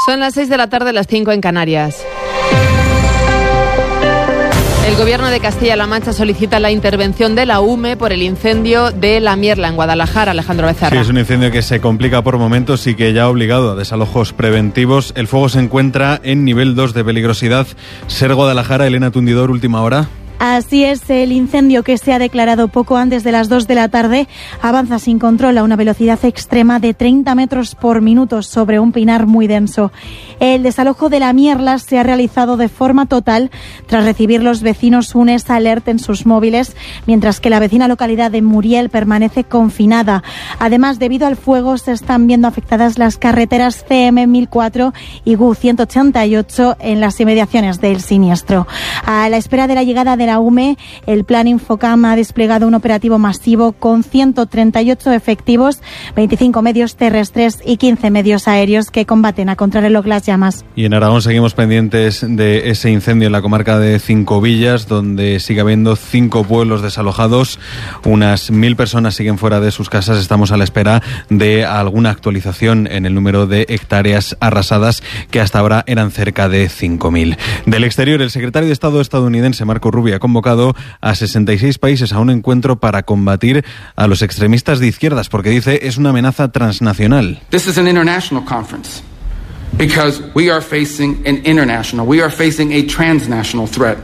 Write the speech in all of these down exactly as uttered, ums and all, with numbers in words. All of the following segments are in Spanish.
Son las seis de la tarde, las cinco en Canarias. El Gobierno de Castilla-La Mancha solicita la intervención de la U M E por el incendio de La Mierla en Guadalajara. Alejandro Becerra. Sí, es un incendio que se complica por momentos y que ya ha obligado a desalojos preventivos. El fuego se encuentra en nivel dos de peligrosidad. Ser Guadalajara, Elena Tundidor, última hora. Así es, el incendio que se ha declarado poco antes de las dos de la tarde avanza sin control a una velocidad extrema de treinta metros por minuto sobre un pinar muy denso. El desalojo de La Mierla se ha realizado de forma total tras recibir los vecinos un S Alert en sus móviles, mientras que la vecina localidad de Muriel permanece confinada. Además, debido al fuego, se están viendo afectadas las carreteras C M mil cuatro y G U ciento ochenta y ocho en las inmediaciones del siniestro. A la espera de la llegada de la U M E, el Plan Infocam ha desplegado un operativo masivo con ciento treinta y ocho efectivos, veinticinco medios terrestres y quince medios aéreos que combaten a contrarreloj las llamas. Y en Aragón seguimos pendientes de ese incendio en la comarca de Cinco Villas, donde sigue habiendo cinco pueblos desalojados. Unas mil personas siguen fuera de sus casas. Estamos a la espera de alguna actualización en el número de hectáreas arrasadas, que hasta ahora eran cerca de cinco mil. Del exterior, el secretario de Estado estadounidense, Marco Rubio, ha convocado a sesenta y seis países a un encuentro para combatir a los extremistas de izquierdas, porque dice es una amenaza transnacional. This is an international conference because we are facing an international, we are facing a transnational threat.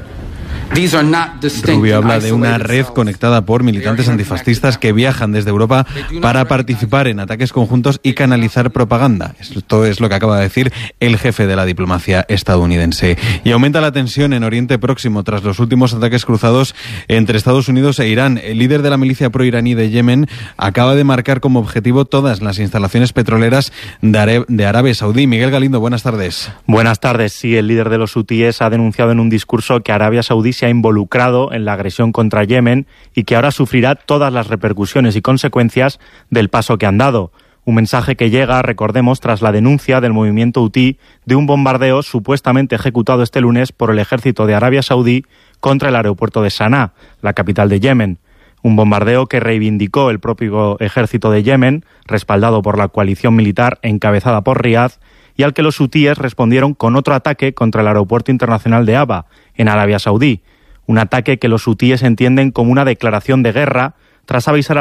Rubio habla de una red conectada por militantes antifascistas que viajan desde Europa para participar en ataques conjuntos y canalizar propaganda. Esto es lo que acaba de decir el jefe de la diplomacia estadounidense. Y aumenta la tensión en Oriente Próximo tras los últimos ataques cruzados entre Estados Unidos e Irán. El líder de la milicia proiraní de Yemen acaba de marcar como objetivo todas las instalaciones petroleras de Arabia Saudí. Miguel Galindo, buenas tardes. Buenas tardes. Sí, el líder de los hutíes ha denunciado en un discurso que Arabia Saudí se ha involucrado en la agresión contra Yemen y que ahora sufrirá todas las repercusiones y consecuencias del paso que han dado. Un mensaje que llega, recordemos, tras la denuncia del movimiento hutí de un bombardeo supuestamente ejecutado este lunes por el ejército de Arabia Saudí contra el aeropuerto de Sanaa, la capital de Yemen. Un bombardeo que reivindicó el propio ejército de Yemen, respaldado por la coalición militar encabezada por Riad, y al que los hutíes respondieron con otro ataque contra el aeropuerto internacional de Aba, en Arabia Saudí. Un ataque que los hutíes entienden como una declaración de guerra tras avisar a